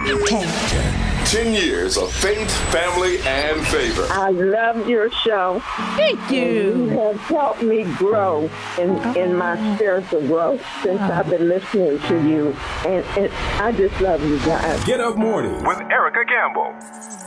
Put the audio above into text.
10 years of faith, family, and favor. I love your show. Thank you. You have helped me grow in my spiritual growth since I've been listening to you. And I just love you guys. Get Up Morning with Erica Campbell.